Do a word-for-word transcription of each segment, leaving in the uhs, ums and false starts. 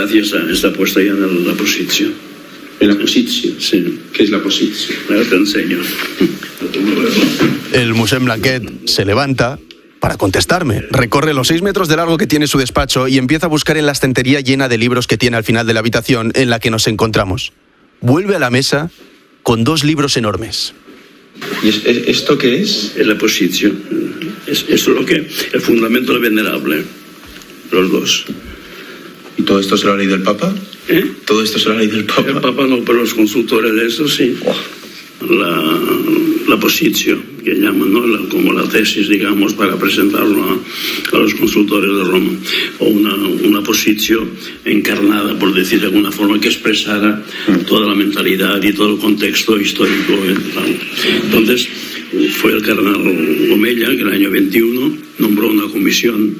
Gracias a esta puesta ya en la posición. ¿En la posición? Sí. ¿Qué es la posición? Ahora te enseño. El Mossèn Blanquet se levanta para contestarme. Recorre los seis metros de largo que tiene su despacho y empieza a buscar en la estantería llena de libros que tiene al final de la habitación en la que nos encontramos. Vuelve a la mesa con dos libros enormes. ¿Y es, es, esto qué es? Es la posición. Es, es lo que el fundamento del venerable. Los dos. ¿Y todo esto se lo ha leído el Papa? ¿Eh? ¿Todo esto se lo ha leído el Papa? El Papa no, pero los consultores de esto sí. Oh. La, la posición, que llaman, ¿no? La, como la tesis, digamos, para presentarlo a, a los consultores de Roma. O una, una posición encarnada, por decir de alguna forma, que expresara toda la mentalidad y todo el contexto histórico. Entonces, fue el cardenal Omella, que en el año veintiuno nombró una comisión,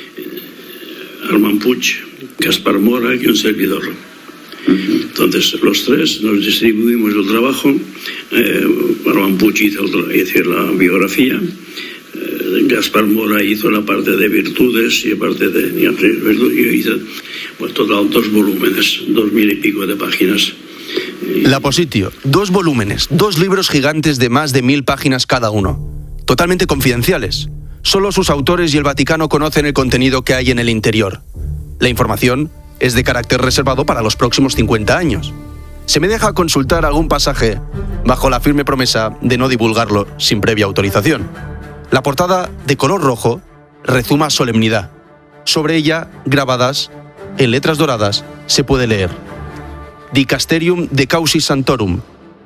eh, Armand Puig, Gaspar Mora y un servidor. Entonces los tres nos distribuimos el trabajo. eh, Armand Puig hizo, hizo la biografía, eh, Gaspar Mora hizo la parte de virtudes y la parte de yo hice, pues, total dos volúmenes, dos mil y pico de páginas. La Positio, dos volúmenes, dos libros gigantes de más de mil páginas cada uno, totalmente confidenciales. Solo sus autores y el Vaticano conocen el contenido que hay en el interior. La información es de carácter reservado para los próximos cincuenta años. Se me deja consultar algún pasaje bajo la firme promesa de no divulgarlo sin previa autorización. La portada, de color rojo, rezuma solemnidad. Sobre ella, grabadas, en letras doradas, se puede leer: Dicasterium de Causi Santorum,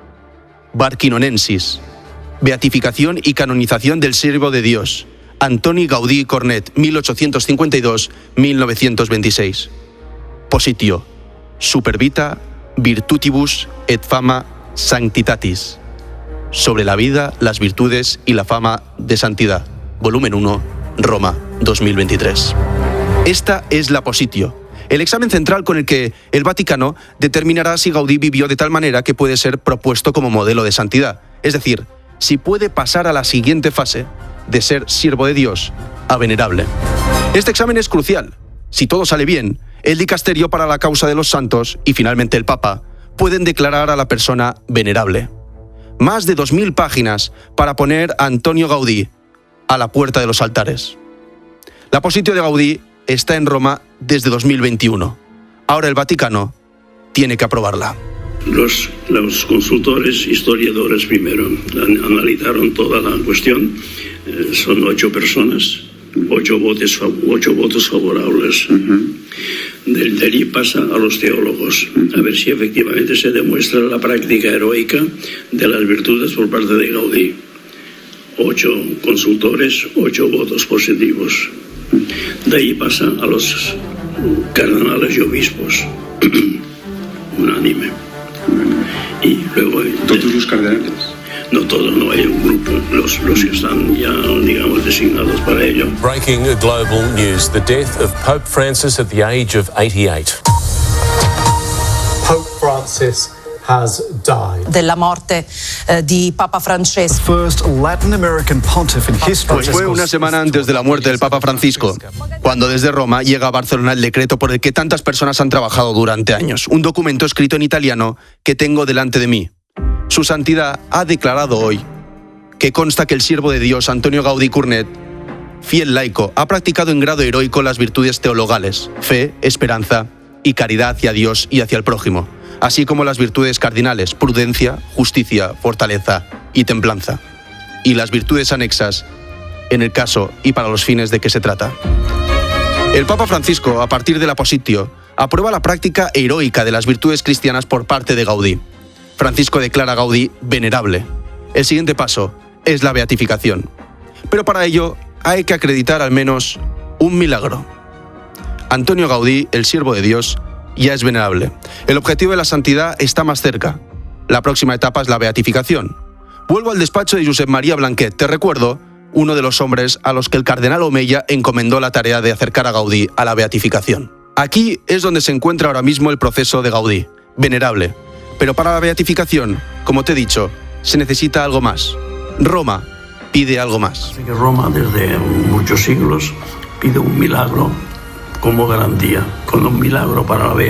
Barquinonensis, beatificación y canonización del siervo de Dios, Antoni Gaudí Cornet, mil ochocientos cincuenta y dos a mil novecientos veintiséis. Positio, supervita virtutibus et fama sanctitatis. Sobre la vida, las virtudes y la fama de santidad. Volumen uno, Roma, dos mil veintitrés. Esta es la Positio, el examen central con el que el Vaticano determinará si Gaudí vivió de tal manera que puede ser propuesto como modelo de santidad. Es decir, si puede pasar a la siguiente fase de ser siervo de Dios a venerable. Este examen es crucial. Si todo sale bien, el dicasterio para la causa de los santos y finalmente el Papa pueden declarar a la persona venerable. Más de dos mil páginas para poner a Antonio Gaudí a la puerta de los altares. La Positio de Gaudí está en Roma desde dos mil veintiuno. Ahora el Vaticano tiene que aprobarla. Los, los consultores, historiadores primero, an, analizaron toda la cuestión. Eh, son ocho personas, ocho votos, ocho votos favorables. Uh-huh. De, de allí pasa a los teólogos, a ver si efectivamente se demuestra la práctica heroica de las virtudes por parte de Gaudí. Ocho consultores, ocho votos positivos. De ahí pasa a los cardenales y obispos, unánime. Y luego, ¿todos los cardenales? No todos, no, hay un grupo, los, los que están ya, digamos, designados para ello. Breaking global news, the death of Pope Francis at the age of eighty-eight. Pope Francis has died. Della morte eh, di Papa Francesco. First Latin American pontiff in history. Pues fue una semana antes de la muerte del Papa Francisco, cuando desde Roma llega a Barcelona el decreto por el que tantas personas han trabajado durante años. Un documento escrito en italiano que tengo delante de mí. Su santidad ha declarado hoy que consta que el siervo de Dios, Antonio Gaudí Cornet, fiel laico, ha practicado en grado heroico las virtudes teologales, fe, esperanza y caridad hacia Dios y hacia el prójimo, así como las virtudes cardinales, prudencia, justicia, fortaleza y templanza, y las virtudes anexas en el caso y para los fines de que se trata. El Papa Francisco, a partir de la Positio, aprueba la práctica heroica de las virtudes cristianas por parte de Gaudí. Francisco declara a Gaudí venerable. El siguiente paso es la beatificación. Pero para ello hay que acreditar al menos un milagro. Antonio Gaudí, el siervo de Dios, ya es venerable. El objetivo de la santidad está más cerca. La próxima etapa es la beatificación. Vuelvo al despacho de Josep María Blanquet. Te recuerdo, uno de los hombres a los que el cardenal Omella encomendó la tarea de acercar a Gaudí a la beatificación. Aquí es donde se encuentra ahora mismo el proceso de Gaudí, venerable. Pero para la beatificación, como te he dicho, se necesita algo más. Roma pide algo más. Roma, desde muchos siglos, pide un milagro como garantía. Con un milagro para la